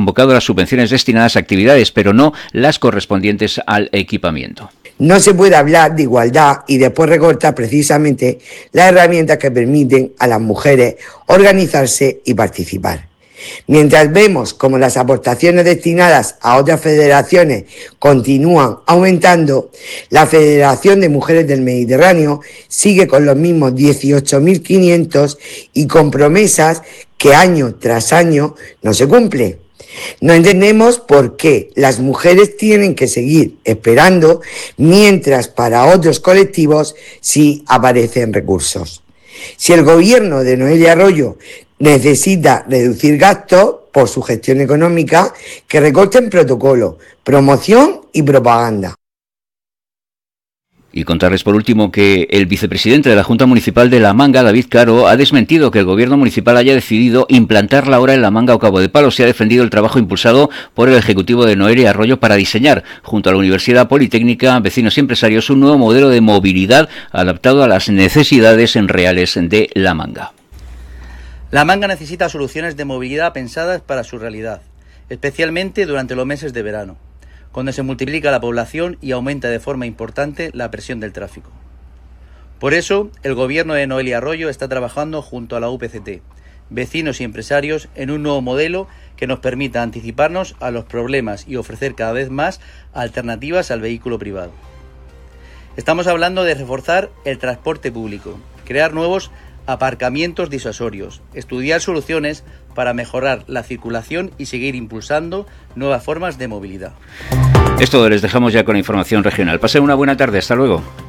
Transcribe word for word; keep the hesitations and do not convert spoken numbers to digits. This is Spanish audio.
convocado las subvenciones destinadas a actividades, pero no las correspondientes al equipamiento. No se puede hablar de igualdad y después recortar precisamente las herramientas que permiten a las mujeres organizarse y participar. Mientras vemos como las aportaciones destinadas a otras federaciones continúan aumentando, la Federación de Mujeres del Mediterráneo sigue con los mismos dieciocho mil quinientos y con promesas que año tras año no se cumplen. No entendemos por qué las mujeres tienen que seguir esperando mientras para otros colectivos sí aparecen recursos. Si el gobierno de Noelia Arroyo necesita reducir gastos por su gestión económica, que recorten protocolo, promoción y propaganda. Y contarles por último que el vicepresidente de la Junta Municipal de La Manga, David Caro, ha desmentido que el gobierno municipal haya decidido implantar la hora en La Manga o Cabo de Palos y ha defendido el trabajo impulsado por el Ejecutivo de Noelia Arroyo para diseñar, junto a la Universidad Politécnica, vecinos y empresarios, un nuevo modelo de movilidad adaptado a las necesidades reales de La Manga. La Manga necesita soluciones de movilidad pensadas para su realidad, especialmente durante los meses de verano, cuando se multiplica la población y aumenta de forma importante la presión del tráfico. Por eso, el gobierno de Noelia Arroyo está trabajando junto a la U P C T, vecinos y empresarios, en un nuevo modelo que nos permita anticiparnos a los problemas y ofrecer cada vez más alternativas al vehículo privado. Estamos hablando de reforzar el transporte público, crear nuevos aparcamientos disuasorios, estudiar soluciones para mejorar la circulación y seguir impulsando nuevas formas de movilidad. Esto les dejamos ya con información regional. Pasen una buena tarde. Hasta luego.